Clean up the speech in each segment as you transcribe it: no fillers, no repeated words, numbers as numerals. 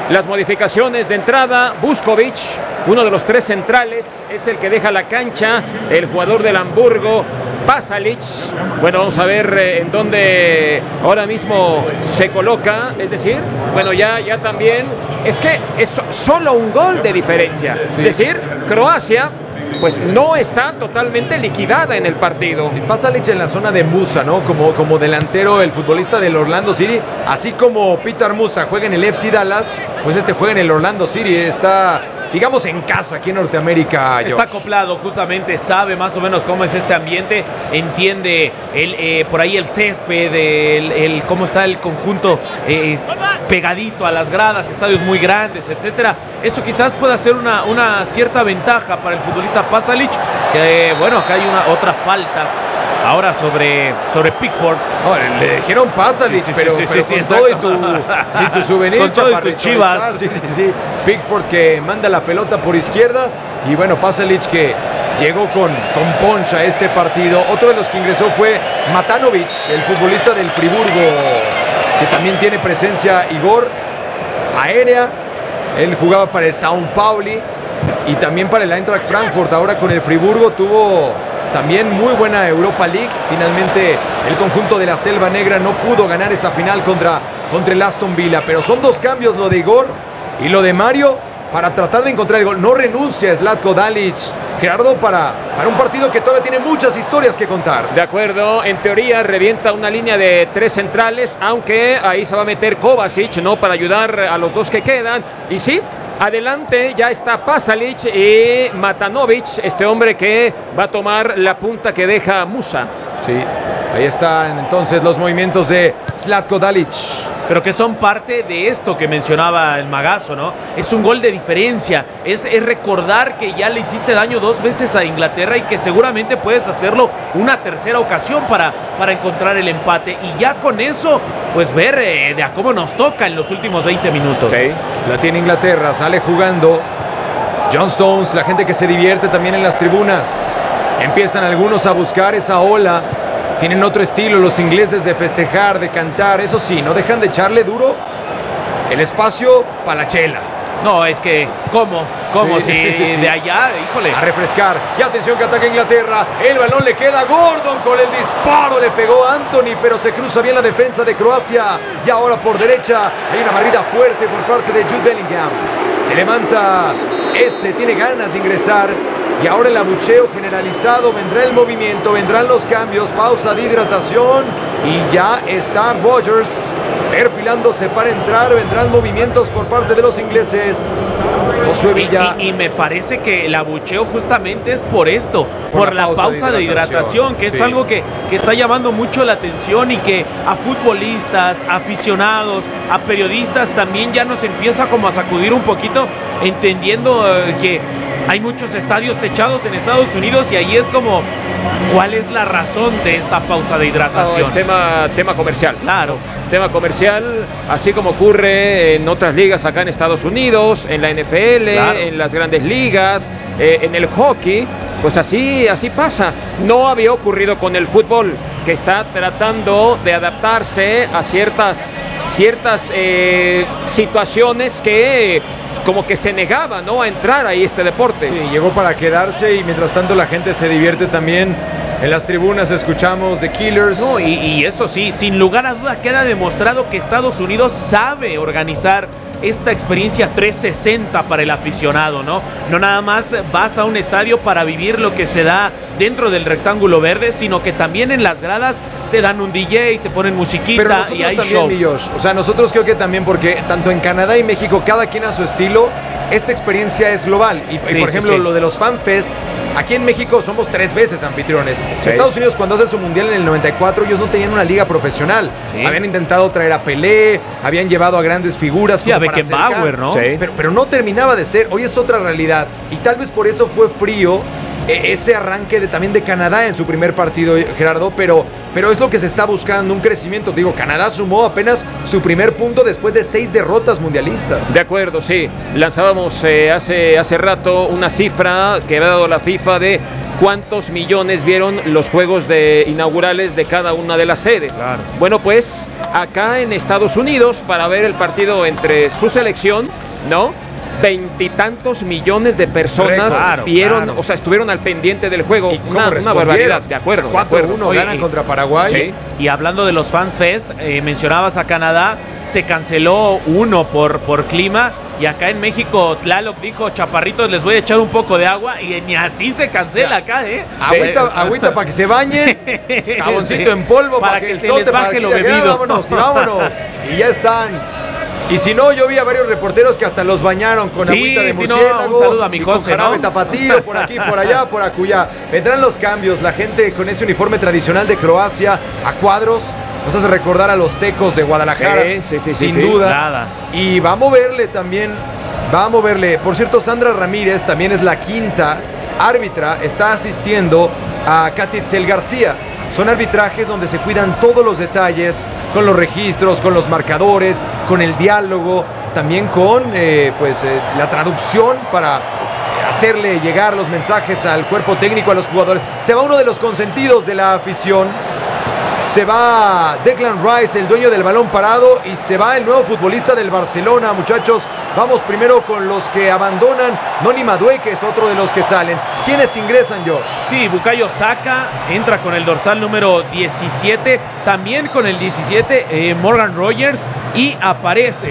las modificaciones de entrada. Vuskovic, uno de los tres centrales, es el que deja la cancha. El jugador del Hamburgo, Pasalic. Bueno, vamos a ver en dónde ahora mismo se coloca. Es decir, bueno, ya también. Es que es solo un gol de diferencia. Sí. Es decir, Croacia pues no está totalmente liquidada en el partido. Pasalic en la zona de Musa, ¿no? Como delantero, el futbolista del Orlando City. Así como Peter Musa juega en el FC Dallas, pues este juega en el Orlando City. Está, digamos, en casa aquí en Norteamérica. George. Está acoplado, justamente, sabe más o menos cómo es este ambiente, entiende por ahí el césped, cómo está el conjunto pegadito a las gradas, estadios muy grandes, etcétera. Eso quizás pueda ser una cierta ventaja para el futbolista Pasalic, que bueno, acá hay otra falta. Ahora sobre Pickford. No, le dijeron Pasalic, sí, pero con todo y tu souvenir, con todo y tus chivas. Sí. Pickford que manda la pelota por izquierda. Y bueno, Pasalic que llegó con poncha a este partido. Otro de los que ingresó fue Matanovic, el futbolista del Friburgo, que también tiene presencia, Igor, aérea. Él jugaba para el São Paulo y también para el Eintracht Frankfurt. Ahora con el Friburgo tuvo también muy buena Europa League. Finalmente el conjunto de la Selva Negra no pudo ganar esa final contra el Aston Villa. Pero son dos cambios, lo de Igor y lo de Mario, para tratar de encontrar el gol. No renuncia Zlatko Dalic, Gerardo, para un partido que todavía tiene muchas historias que contar. De acuerdo, en teoría revienta una línea de tres centrales, aunque ahí se va a meter Kovacic, ¿no? Para ayudar a los dos que quedan. Y sí, adelante ya está Pasalic y Matanovic, este hombre que va a tomar la punta que deja Musa. Sí, ahí están entonces los movimientos de Zlatko Dalic. Pero que son parte de esto que mencionaba el Magazo, ¿no? Es un gol de diferencia, es recordar que ya le hiciste daño 2 veces a Inglaterra y que seguramente puedes hacerlo una tercera ocasión para encontrar el empate. Y ya con eso, pues ver de a cómo nos toca en los últimos 20 minutos. Sí. La tiene Inglaterra, sale jugando John Stones, la gente que se divierte también en las tribunas. Empiezan algunos a buscar esa ola. Tienen otro estilo los ingleses de festejar, de cantar. Eso sí, no dejan de echarle duro el espacio para la chela. No, es que, ¿cómo sí. De allá, híjole. A refrescar. Y atención que ataca Inglaterra. El balón le queda a Gordon con el disparo. Le pegó a Anthony, pero se cruza bien la defensa de Croacia. Y ahora por derecha hay una barrida fuerte por parte de Jude Bellingham. Se levanta tiene ganas de ingresar. Y ahora el abucheo generalizado, vendrá el movimiento, vendrán los cambios, pausa de hidratación y ya está Rodgers perfilándose para entrar, vendrán movimientos por parte de los ingleses. Josué Villa. Y me parece que el abucheo justamente es por esto, por la pausa de hidratación, que es algo que está llamando mucho la atención y que a futbolistas, aficionados, a periodistas también ya nos empieza como a sacudir un poquito, entendiendo que hay muchos estadios techados en Estados Unidos y ahí es como, ¿cuál es la razón de esta pausa de hidratación? No, es tema comercial. Claro. Tema comercial, así como ocurre en otras ligas acá en Estados Unidos, en la NFL, claro, en las grandes ligas, en el hockey, pues así pasa. No había ocurrido con el fútbol, que está tratando de adaptarse a ciertas situaciones que como que se negaba, ¿no?, a entrar ahí este deporte. Sí, llegó para quedarse y mientras tanto la gente se divierte también. En las tribunas escuchamos The Killers. No, y eso sí, sin lugar a duda queda demostrado que Estados Unidos sabe organizar esta experiencia 360 para el aficionado, ¿no? No nada más vas a un estadio para vivir lo que se da dentro del rectángulo verde, sino que también en las gradas te dan un DJ, te ponen musiquita y hay show. O sea, nosotros creo que también, porque tanto en Canadá y México, cada quien a su estilo, esta experiencia es global. Y por ejemplo, lo de los Fan Fest, aquí en México somos 3 veces anfitriones. Sí. Estados Unidos, cuando hace su mundial en el 94, ellos no tenían una liga profesional. Sí. Habían intentado traer a Pelé, habían llevado a grandes figuras. Sí, a Beckenbauer, ¿no? Sí. Pero no terminaba de ser. Hoy es otra realidad. Y tal vez por eso fue frío ese arranque también de Canadá en su primer partido, Gerardo, pero es lo que se está buscando, un crecimiento. Digo, Canadá sumó apenas su primer punto después de 6 derrotas mundialistas. De acuerdo, sí. Lanzábamos hace rato una cifra que había dado la FIFA de cuántos millones vieron los juegos inaugurales de cada una de las sedes. Claro. Bueno, pues acá en Estados Unidos para ver el partido entre su selección, ¿no? 20 y tantos millones de personas vieron, o sea, estuvieron al pendiente del juego. Una barbaridad, de acuerdo. 4-1 ganan contra Paraguay. Sí. Y hablando de los Fan Fest, mencionabas a Canadá, se canceló uno por clima. Y acá en México, Tlaloc dijo, chaparritos, les voy a echar un poco de agua. Y ni así se cancela acá, ¿eh? Agüita para que se bañen. Jaboncito en polvo para que se les baje lo bebido. Vámonos. Y ya están. Y si no, yo vi a varios reporteros que hasta los bañaron con agüita de murciélago. Un saludo a mi José, con jarabe tapatío, por aquí, por allá, por acullá. Vendrán los cambios, la gente con ese uniforme tradicional de Croacia a cuadros. Nos hace recordar a los Tecos de Guadalajara, sin duda. Nada. Y va a moverle también, Por cierto, Sandra Ramírez también es la quinta árbitra, está asistiendo a Katitzel García. Son arbitrajes donde se cuidan todos los detalles, con los registros, con los marcadores, con el diálogo, también con la traducción para hacerle llegar los mensajes al cuerpo técnico, a los jugadores. Se va uno de los consentidos de la afición. Se va Declan Rice, el dueño del balón parado, y se va el nuevo futbolista del Barcelona. Muchachos, vamos primero con los que abandonan. Noni Madueke es otro de los que salen. ¿Quiénes ingresan, Josh? Sí, Bukayo Saka entra con el dorsal número 17, también con el 17 Morgan Rogers, y aparece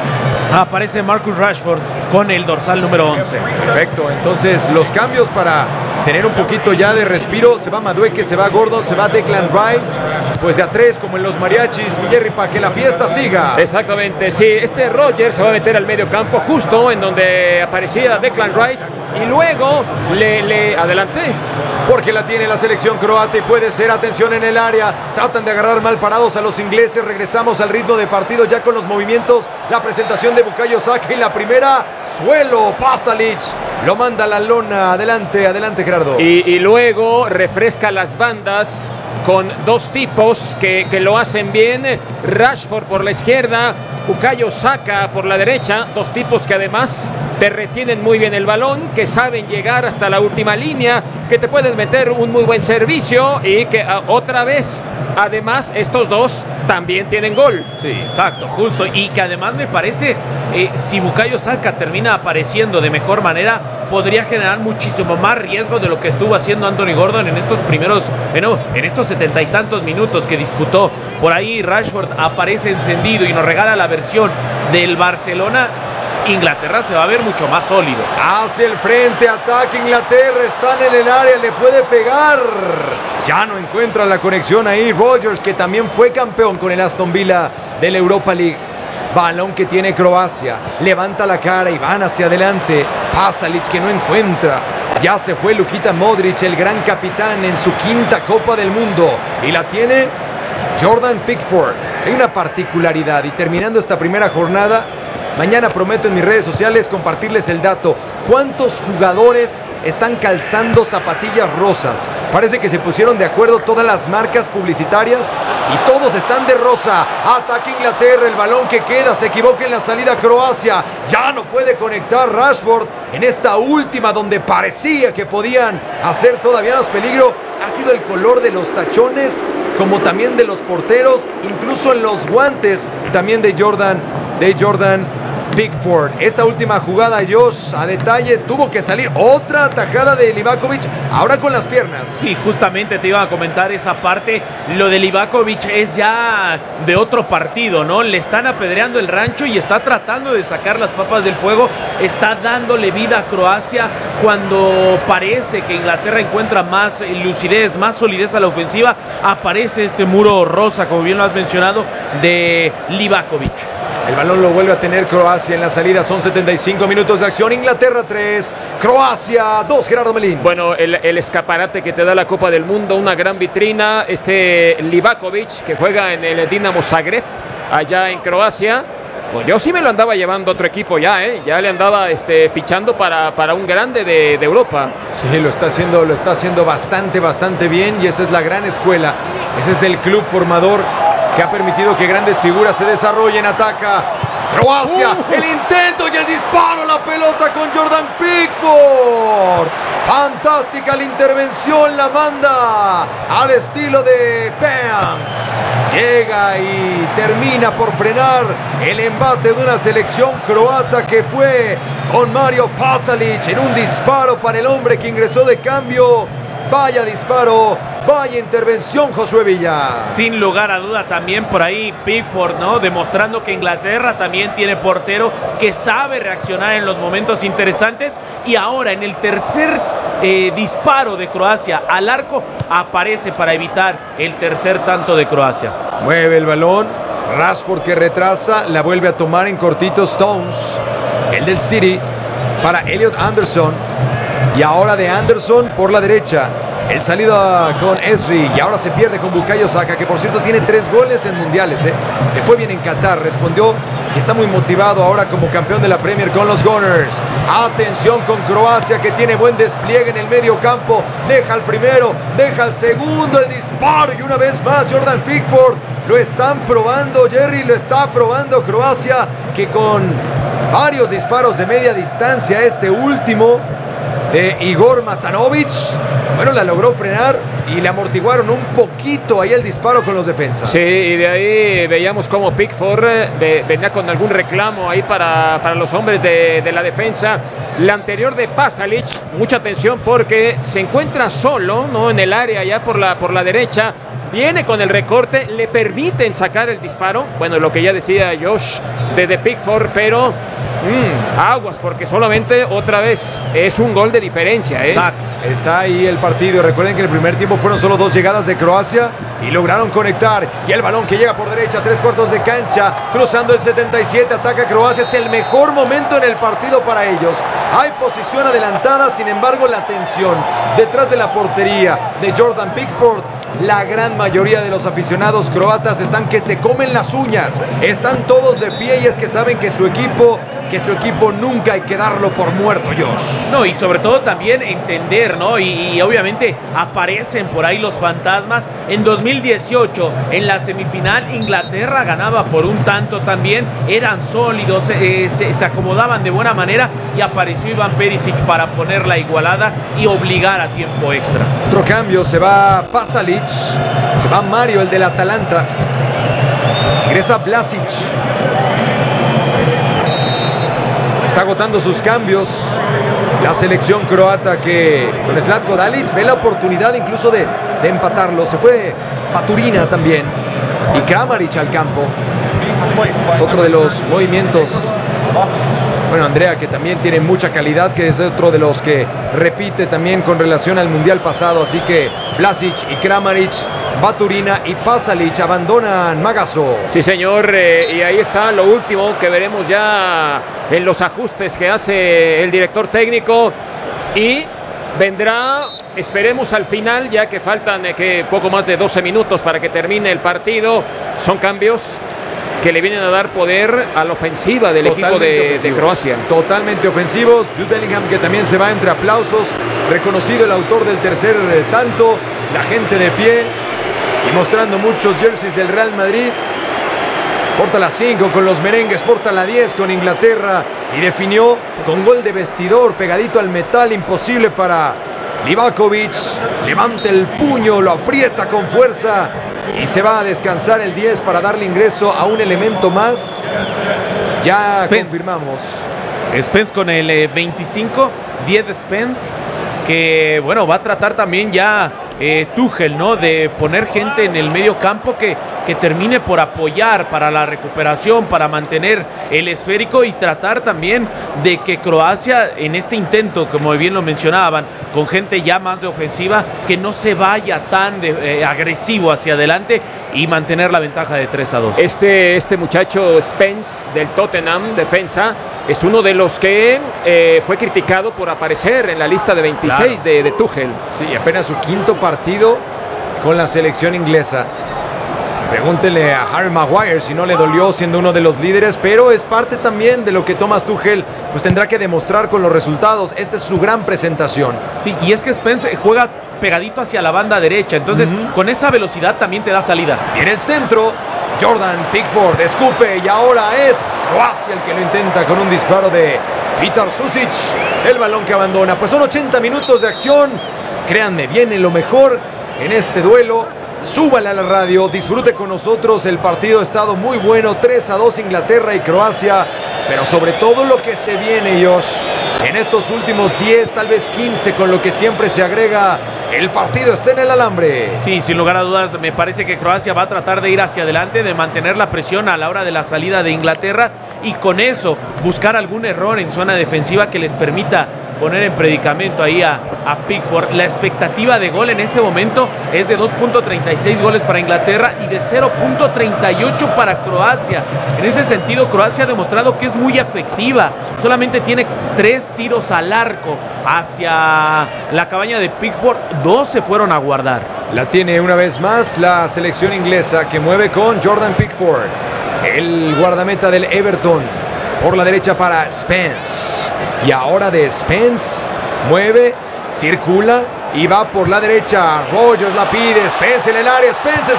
Marcus Rashford con el dorsal número 11. Perfecto, entonces los cambios para tener un poquito ya de respiro. Se va Madueke, se va Gordon, se va Declan Rice. Pues de a tres, como en los mariachis, Jerry, para que la fiesta siga. Exactamente, sí. Rogers se va a meter al medio campo, justo en donde aparecía Declan Rice. Y luego le adelanté. Porque la tiene la selección croata y puede ser, atención en el área. Tratan de agarrar mal parados a los ingleses. Regresamos al ritmo de partido ya con los movimientos. La presentación de Bukayo Saka y la primera, suelo, Pasalic. Lo manda a la lona. Adelante, Gerardo. Y luego refresca las bandas con dos tipos que lo hacen bien. Rashford por la izquierda, Bukayo Saka por la derecha. Dos tipos que además te retienen muy bien el balón, que saben llegar hasta la última línea, que te pueden meter un muy buen servicio y que otra vez, además, estos dos también tienen gol. Sí, exacto, justo. Y que además me parece, si Bukayo Saka termina apareciendo de mejor manera, podría generar muchísimo más riesgo de lo que estuvo haciendo Anthony Gordon en estos en estos 70 y tantos minutos que disputó. Por ahí Rashford aparece encendido y nos regala la versión del Barcelona. Inglaterra se va a ver mucho más sólido. Hacia el frente, ataque Inglaterra, están en el área, le puede pegar. Ya no encuentra la conexión ahí Rogers, que también fue campeón con el Aston Villa de la Europa League. Balón que tiene Croacia, levanta la cara y van hacia adelante. Pasalic, que no encuentra. Ya se fue Luka Modric, el gran capitán, en su quinta Copa del Mundo. Y la tiene Jordan Pickford. Hay una particularidad, y terminando esta primera jornada, mañana prometo en mis redes sociales compartirles el dato. ¿Cuántos jugadores están calzando zapatillas rosas? Parece que se pusieron de acuerdo todas las marcas publicitarias y todos están de rosa. Ataque Inglaterra, el balón que queda, se equivoca en la salida Croacia. Ya no puede conectar Rashford en esta última donde parecía que podían hacer todavía más peligro. Ha sido el color de los tachones, como también de los porteros, incluso en los guantes también de Jordan Pickford. Esta última jugada, Josh, a detalle, tuvo que salir otra tajada de Livakovic, ahora con las piernas. Sí, justamente te iba a comentar esa parte. Lo de Livakovic es ya de otro partido, ¿no? Le están apedreando el rancho y está tratando de sacar las papas del fuego. Está dándole vida a Croacia cuando parece que Inglaterra encuentra más lucidez, más solidez a la ofensiva. Aparece este muro rosa, como bien lo has mencionado, de Livakovic. El balón lo vuelve a tener Croacia en la salida. Son 75 minutos de acción. Inglaterra 3, Croacia 2. Gerardo Melín. Bueno, el escaparate que te da la Copa del Mundo, una gran vitrina. Livakovic, que juega en el Dinamo Zagreb, allá en Croacia. Pues yo sí me lo andaba llevando a otro equipo ya, ¿eh? Ya le andaba fichando para un grande de Europa. Sí, lo está haciendo bastante bien, y esa es la gran escuela. Ese es el club formador que ha permitido que grandes figuras se desarrollen. Ataca Croacia, el intento y el disparo, la pelota con Jordan Pickford. Fantástica la intervención, la manda al estilo de Banks. Llega y termina por frenar el embate de una selección croata que fue con Mario Pasalic en un disparo para el hombre que ingresó de cambio. Vaya disparo, vaya intervención, Josué Villa. Sin lugar a duda también por ahí Pickford, ¿no? Demostrando que Inglaterra también tiene portero que sabe reaccionar en los momentos interesantes. Y ahora en el tercer disparo de Croacia al arco aparece para evitar el tercer tanto de Croacia. Mueve el balón, Rashford que retrasa, la vuelve a tomar en cortito Stones, el del City, para Elliot Anderson. Y ahora de Anderson por la derecha. El salida con Esri y ahora se pierde con Bukayo Saka, que por cierto tiene 3 goles en mundiales. Le fue bien en Qatar, respondió y está muy motivado ahora como campeón de la Premier con los Gunners. Atención con Croacia, que tiene buen despliegue en el medio campo. Deja el primero, deja el segundo, el disparo y una vez más Jordan Pickford. Lo están probando, Jerry, lo está probando Croacia, que con varios disparos de media distancia, este último de Igor Matanovic, bueno, la logró frenar y le amortiguaron un poquito ahí el disparo con los defensas. Sí, y de ahí veíamos cómo Pickford venía con algún reclamo ahí para los hombres de la defensa. La anterior de Pasalic, mucha atención porque se encuentra solo, ¿no?, en el área ya por la derecha. Viene con el recorte, le permiten sacar el disparo. Bueno, lo que ya decía Josh de Pickford, pero aguas, porque solamente otra vez es un gol de diferencia. Exacto. Está ahí el partido. Recuerden que en el primer tiempo fueron solo 2 llegadas de Croacia y lograron conectar. Y el balón que llega por derecha, 3/4 de cancha, cruzando el 77, ataca Croacia. Es el mejor momento en el partido para ellos. Hay posición adelantada, sin embargo la tensión detrás de la portería de Jordan Pickford. La gran mayoría de los aficionados croatas están que se comen las uñas. Están todos de pie y es que saben que su equipo nunca hay que darlo por muerto, Josh. No, y sobre todo también entender, ¿no? Y obviamente aparecen por ahí los fantasmas. En 2018, en la semifinal, Inglaterra ganaba por un tanto también. Eran sólidos, se acomodaban de buena manera y apareció Ivan Perisic para poner la igualada y obligar a tiempo extra. Otro cambio, se va Pasalic, se va Mario, el del Atalanta. Ingresa Vlasic. Está agotando sus cambios la selección croata, que con Zlatko Dalic ve la oportunidad incluso de empatarlo. Se fue Baturina también y Kramaric al campo. Es otro de los movimientos. Bueno, Andrea, que también tiene mucha calidad, que es otro de los que repite también con relación al mundial pasado. Así que Vlasic y Kramaric, Baturina y Pasalic abandonan Magazo. Sí, señor, y ahí está lo último que veremos ya en los ajustes que hace el director técnico. Y vendrá, esperemos al final, ya que faltan poco más de 12 minutos para que termine el partido. Son cambios que le vienen a dar poder a la ofensiva del equipo de Croacia. Totalmente ofensivos. Jude Bellingham, que también se va entre aplausos. Reconocido el autor del tercer tanto. La gente de pie y mostrando muchos jerseys del Real Madrid. Porta la 5 con los merengues, porta la 10 con Inglaterra y definió con gol de vestidor pegadito al metal. Imposible para Livakovic. Levanta el puño, lo aprieta con fuerza y se va a descansar el 10 para darle ingreso a un elemento más. Ya Spence. Confirmamos. Spence con el 25, 10 de Spence, que bueno, va a tratar también ya Tuchel, ¿no?, de poner gente en el medio campo que termine por apoyar para la recuperación, para mantener el esférico y tratar también de que Croacia, en este intento, como bien lo mencionaban, con gente ya más de ofensiva, que no se vaya tan agresivo hacia adelante y mantener la ventaja de 3-2. Este muchacho Spence del Tottenham, defensa, es uno de los que fue criticado por aparecer en la lista de 26 claro. de Tuchel. Sí, apenas su 5º partido con la selección inglesa. Pregúntele a Harry Maguire si no le dolió siendo uno de los líderes, pero es parte también de lo que Thomas Tuchel pues tendrá que demostrar con los resultados. Esta es su gran presentación. Sí, y es que Spence juega pegadito hacia la banda derecha, entonces con esa velocidad también te da salida. Y en el centro, Jordan Pickford escupe y ahora es Croacia el que lo intenta con un disparo de Petar Susic. El balón que abandona. Pues son 80 minutos de acción. Créanme, viene lo mejor en este duelo. Súbale a la radio, disfrute con nosotros. El partido ha estado muy bueno. 3-2 Inglaterra y Croacia. Pero sobre todo lo que se viene, Josh, en estos últimos 10, tal vez 15, con lo que siempre se agrega, el partido está en el alambre. Sí, sin lugar a dudas, me parece que Croacia va a tratar de ir hacia adelante, de mantener la presión a la hora de la salida de Inglaterra y con eso buscar algún error en zona defensiva que les permita poner en predicamento ahí a Pickford. La expectativa de gol en este momento es de 2.36 goles para Inglaterra y de 0.38 para Croacia. En ese sentido, Croacia ha demostrado que es muy efectiva. Solamente tiene 3 tiros al arco hacia la cabaña de Pickford. 2 se fueron a guardar. La tiene una vez más la selección inglesa que mueve con Jordan Pickford, el guardameta del Everton. Por la derecha para Spence. Y ahora de Spence mueve, circula y va por la derecha. Rogers la pide, Spence en el área, Spence.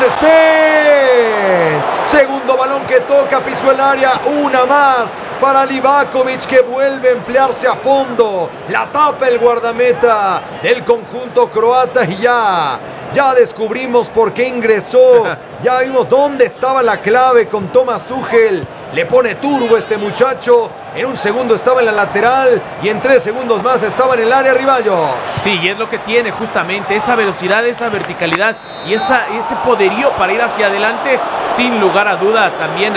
Segundo balón que toca, pisó el área, una más para Livakovic que vuelve a emplearse a fondo. La tapa el guardameta del conjunto croata y ya descubrimos por qué ingresó. Ya vimos dónde estaba la clave con Thomas Tuchel. Le pone turbo este muchacho. En un segundo estaba en la lateral y en 3 segundos más estaba en el área rival. Sí, y es lo que tiene justamente esa velocidad, esa verticalidad y ese poderío para ir hacia adelante, sin lugar a duda también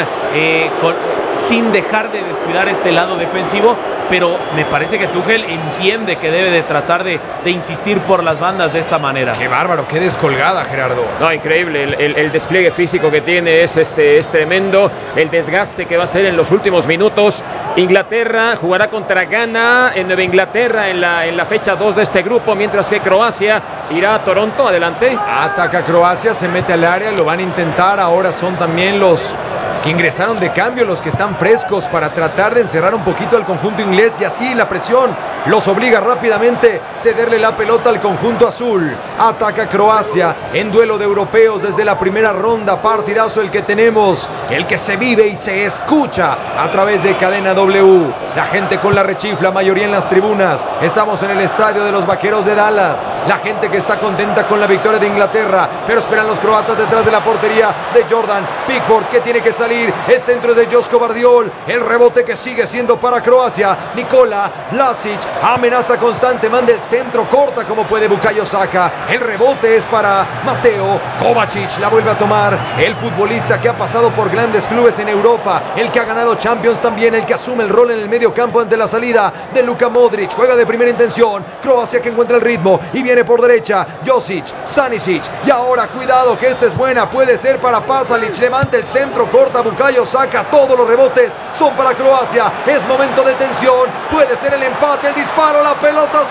sin dejar de descuidar este lado defensivo. Pero me parece que Tuchel entiende que debe de tratar de insistir por las bandas de esta manera. Qué bárbaro, qué descolgada, Gerardo. No, increíble, el despliegue físico que tiene es tremendo. El desgaste que va a ser en los últimos minutos. Inglaterra jugará contra Ghana en Nueva Inglaterra en la fecha 2 de este grupo, mientras que Croacia irá a Toronto. Adelante. Ataca Croacia, se mete al área, lo van a intentar. Ahora son también los que ingresaron de cambio, los que están frescos para tratar de encerrar un poquito al conjunto inglés y así la presión los obliga rápidamente a cederle la pelota al conjunto azul. Ataca Croacia en duelo de europeos desde la primera ronda. Partidazo el que tenemos, el que se vive y se escucha a través de Cadena W. La gente con la rechifla, mayoría en las tribunas. Estamos en el estadio de los Vaqueros de Dallas. La gente que está contenta con la victoria de Inglaterra, pero esperan los croatas detrás de la portería de Jordan Pickford, que tiene que salir. El centro es de Josko Vardiol. El rebote que sigue siendo para Croacia. Nikola Vlasic, amenaza constante, manda el centro, corta como puede Bukayo Saka. El rebote es para Mateo Kovacic. La vuelve a tomar el futbolista que ha pasado por grandes clubes en Europa, el que ha ganado Champions también, el que asume el rol en el medio campo ante la salida de Luka Modric. Juega de primera intención. Croacia que encuentra el ritmo y viene por derecha Josic, Stanisic. Y ahora cuidado que esta es buena, puede ser para Pasalic. Levanta el centro, corta Bukayo Saka. Todos los rebotes son para Croacia. Es momento de tensión. Puede ser el empate, el disparo, la pelota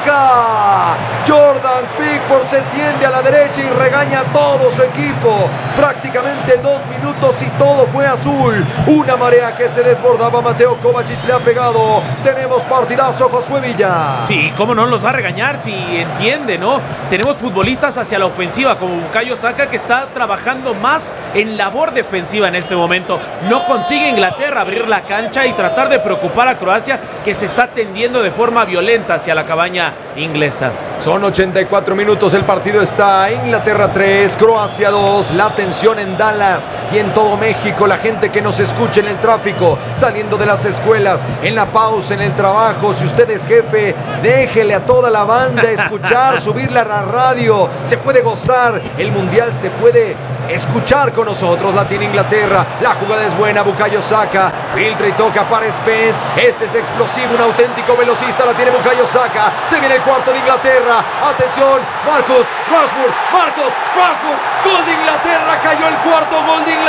cerca. Jordan Pickford se tiende a la derecha y regaña a todo su equipo. Prácticamente 2 minutos y todo fue azul. Una marea que se desbordaba. Mateo Kovacic le ha pegado. Tenemos partidazo, Josué Villa. Sí, cómo no los va a regañar si entiende, ¿no? Tenemos futbolistas hacia la ofensiva como Bukayo Saka, que está trabajando más en labor defensiva en este momento. No consigue Inglaterra abrir la cancha y tratar de preocupar a Croacia, que se está tendiendo de forma violenta hacia la cabaña inglesa. Son 84 minutos, el partido está Inglaterra 3, Croacia 2, la tensión en Dallas y en todo México, la gente que nos escucha en el tráfico, saliendo de las escuelas, en la pausa, en el trabajo. Si usted es jefe, déjele a toda la banda escuchar, subirla a la radio, se puede gozar, el mundial se puede escuchar con nosotros. La tiene Inglaterra, la jugada es buena, Bukayo Saka, filtra y toca para Spence, este es explosivo, un auténtico velocista, la tiene Bukayo Saka, se viene el cuarto de Inglaterra, atención, Marcus Rashford, gol de Inglaterra, cayó el cuarto gol de Inglaterra.